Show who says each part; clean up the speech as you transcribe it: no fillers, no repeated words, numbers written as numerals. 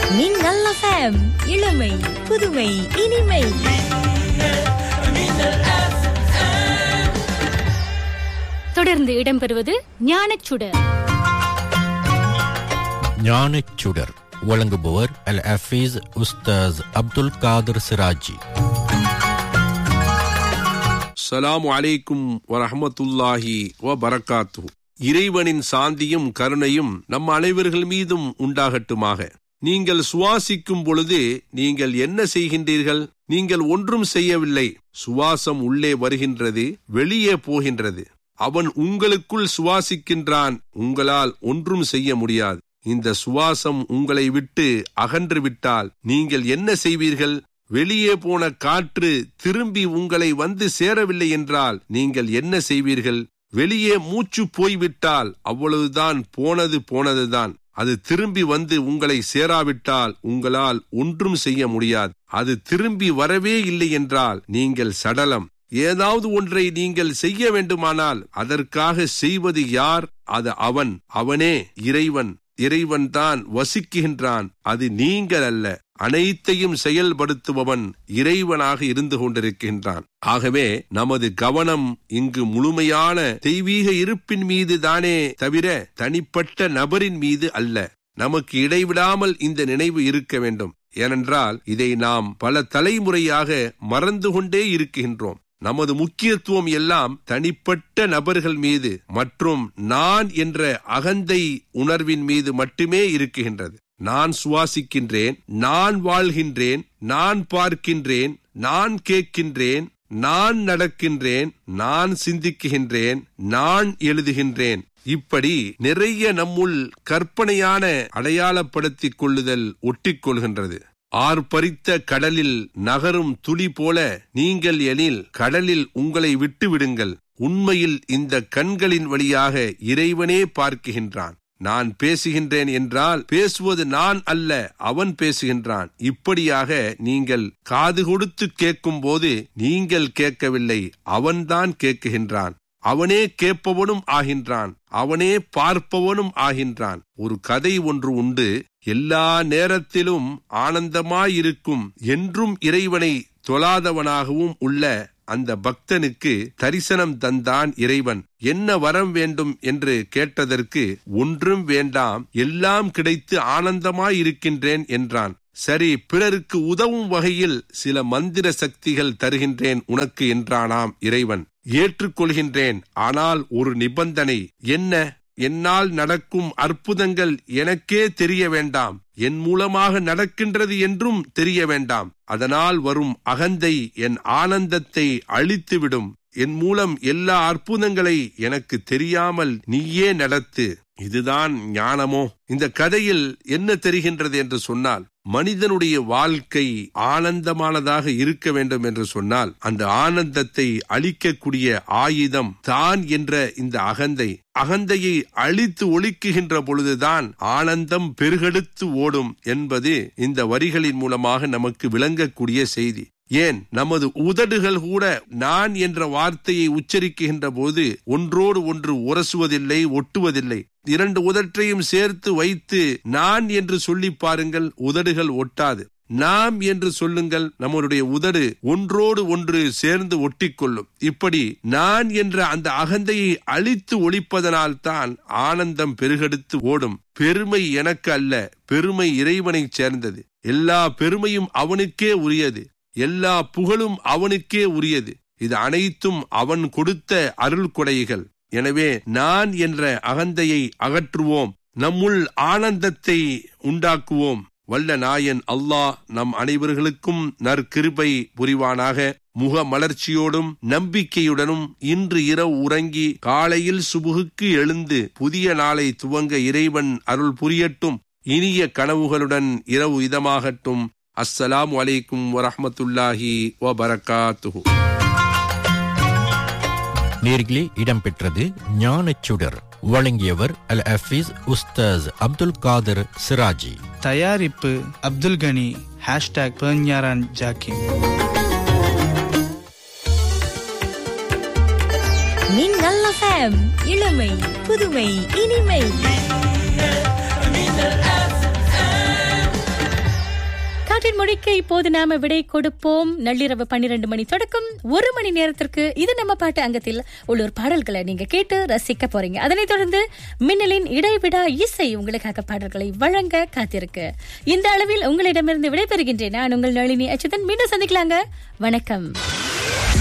Speaker 1: மின்னல் FM, இளமை புதுமை இனிமை.
Speaker 2: தொடர்ந்து இடம்பெறுவது ஞானச்சுடர்.
Speaker 3: ஞானச்சுடர் வழங்குபவர் அல் ஹஃபீஸ் உஸ்தாஸ் அப்துல் காதர் சிராஜி.
Speaker 4: அஸ்ஸலாமு அலைக்கும் வரஹ்மத்துல்லாஹி வபரகாத்துஹு. இறைவனின் சாந்தியும் கருணையும் நம் அனைவர்கள் மீதும் உண்டாகட்டுமாக. நீங்கள் சுவாசிக்கும் பொழுது நீங்கள் என்ன செய்கின்றீர்கள்? நீங்கள் ஒன்றும் செய்யவில்லை. சுவாசம் உள்ளே வருகின்றது, வெளியே போகின்றது. அவன் உங்களுக்குள் சுவாசிக்கின்றான். உங்களால் ஒன்றும் செய்ய முடியாது. இந்த சுவாசம் உங்களை விட்டு அகன்று விட்டால் நீங்கள் என்ன செய்வீர்கள்? வெளியே போன காற்று திரும்பி உங்களை வந்து சேரவில்லை என்றால் நீங்கள் என்ன செய்வீர்கள்? வெளியே மூச்சு போய்விட்டால் அவ்வளவுதான், போனதுதான். அது திரும்பி வந்து உங்களை சேராவிட்டால் உங்களால் ஒன்றும் செய்ய முடியாது. அது திரும்பி வரவே இல்லை என்றால் நீங்கள் சடலம். ஏதாவது ஒன்றை நீங்கள் செய்ய வேண்டுமானால் அதற்காக செய்வது யார்? அது அவனே இறைவன். இறைவன் தான் வசிக்குகின்றான். அது நீங்கள் அல்ல. அனைத்தையும் செயல்படுத்துபவன் இறைவனாக இருந்து கொண்டிருக்கின்றான். ஆகவே நமது கவனம் இங்கு முழுமையான தெய்வீக இருப்பின் மீது தானே தவிர தனிப்பட்ட நபரின் மீது அல்ல. நமக்கு இடைவிடாமல் இந்த நினைவு இருக்க வேண்டும். ஏனென்றால் இதை நாம் பல தலைமுறையாக மறந்து கொண்டே இருக்கின்றோம். நமது முக்கியத்துவம் எல்லாம் தனிப்பட்ட நபர்கள் மீது மற்றும் நான் என்ற அகந்தை உணர்வின் மீது மட்டுமே இருக்குகின்றது. நான் சுவாசிக்கின்றேன், நான் வாழ்கின்றேன், நான் பார்க்கின்றேன், நான் கேட்கின்றேன், நான் நடக்கின்றேன், நான் சிந்திக்குகின்றேன், நான் எழுதுகின்றேன். இப்படி நிறைய நம்முள் கற்பனையான அடையாளப்படுத்திக் கொள்ளுதல் ஒட்டிக்கொள்கின்றது. ஆர்ப்பரித்த கடலில் நகரும் துளி போல நீங்கள் எனில் கடலில் உங்களை விட்டு விடுங்கள். உண்மையில் இந்த கண்களின் வழியாக இறைவனே பார்க்கின்றான். நான் பேசுகின்றேன் என்றால் பேசுவது நான் அல்ல, அவன் பேசுகின்றான். இப்படியாக நீங்கள் காது கொடுத்து கேட்கும் போது நீங்கள் கேட்கவில்லை, அவன்தான் கேட்குகின்றான். அவனே கேட்பவனும் ஆகின்றான், அவனே பார்ப்பவனும் ஆகின்றான். ஒரு கதை ஒன்று உண்டு. எல்லா நேரத்திலும் ஆனந்தமாயிருக்கும் என்றும் இறைவனை தொழாதவனாகவும் உள்ள அந்த பக்தனுக்கு தரிசனம் தந்தான் இறைவன். என்ன வரம் வேண்டும் என்று கேட்டதற்கு ஒன்றும் வேண்டாம், எல்லாம் கிடைத்து ஆனந்தமாயிருக்கின்றேன் என்றான். சரி, பிறருக்கு உதவும் வகையில் சில மந்திர சக்திகள் தருகின்றேன் உனக்கு என்றானாம் இறைவன். ஏற்றுக்கொள்கின்றேன், ஆனால் ஒரு நிபந்தனை. என்ன? என்னால் நடக்கும் அற்புதங்கள் எனக்கே தெரிய வேண்டாம், என் மூலமாக நடக்கின்றது என்றும் தெரிய வேண்டாம். அதனால் வரும் அகந்தை என் ஆனந்தத்தை அழித்துவிடும். என் மூலம் எல்லா அற்புதங்களை எனக்கு தெரியாமல் நீயே நடத்து. இதுதான் ஞானமோ? இந்த கதையில் என்ன தெரிகின்றது என்று சொன்னால், மனிதனுடைய வாழ்க்கை ஆனந்தமானதாக இருக்க வேண்டும் என்று சொன்னால் அந்த ஆனந்தத்தை அழிக்கக்கூடிய ஆயுதம் தான் என்ற இந்த அகந்தையை அழித்து ஒழிக்குகின்ற பொழுதுதான் ஆனந்தம் பெருகெடுத்து ஓடும் என்பது இந்த வரிகளின் மூலமாக நமக்கு விளங்கக்கூடிய செய்தி. ஏன், நமது உதடுகள் கூட நான் என்ற வார்த்தையை உச்சரிக்கின்ற போது ஒன்றோடு ஒன்று உரசுவதில்லை, ஒட்டுவதில்லை. இரண்டு உதற்றையும் சேர்த்து வைத்து நான் என்று சொல்லி பாருங்கள், உதடுகள் ஒட்டாது. நாம் என்று சொல்லுங்கள், நம்முடைய உதடு ஒன்றோடு ஒன்று சேர்ந்து ஒட்டிக்கொள்ளும். இப்படி நான் என்ற அந்த அகந்தையை அழித்து ஒழிப்பதனால் தான் ஆனந்தம் பெருகெடுத்து ஓடும். பெருமை எனக்கு அல்ல, பெருமை இறைவனை சேர்ந்தது. எல்லா பெருமையும் அவனுக்கே உரியது, எல்லா புகழும் அவனுக்கே உரியது. இது அனைத்தும் அவன் கொடுத்த அருள் கொடைகள். எனவே நான் என்ற அகந்தையை அகற்றுவோம், நம்முள் ஆனந்தத்தை உண்டாக்குவோம். வல்ல நாயன் அல்லாஹ் நம் அனைவர்களுக்கும் நற்கிருபை புரிவானாக. முக மலர்ச்சியோடும் நம்பிக்கையுடனும் இன்று இரவு உறங்கி காலையில் சுபுகுக்கு எழுந்து புதிய நாளை துவங்க இறைவன் அருள் புரியட்டும். இனிய கனவுகளுடன் இரவு இதமாகட்டும். அஸ்ஸலாமு அலைக்கும் வரஹ்மத்துல்லாஹி வபரகாத்துஹு.
Speaker 3: நேர்களே, இடம்பெற்றது ஞானச்சுடர். வழங்கியவர் அல் ஹஃபீஸ் உஸ்தாஸ் அப்துல் காதர் சிராஜி.
Speaker 5: தயாரிப்பு அப்துல் கனி. #பெர்ஞாரான் ஜாக்கிம்.
Speaker 1: மின்னல் FM, இளமை புதுமை இனிமை.
Speaker 2: மொழிக்கு இப்போது நாம விடை கொடுப்போம். நள்ளிரவு 12 மணி தொடக்கம் 1 மணி நேரத்திற்கு இது நம்ம பாட்டு அங்கத்தில் உள்ளூர் பாடல்களை நீங்க கேட்டு ரசிக்க போறீங்க. அதனைத் தொடர்ந்து மின்னலின் இடைவிடா இசை உங்களுக்காக பாடல்களை வழங்க காத்திருக்கு. இந்த அளவில் உங்களிடமிருந்து விடைபெறுகின்றேன். நான் உங்கள் நளினி அச்சுதன். மீண்டும் சந்திக்கலாங்க. வணக்கம்.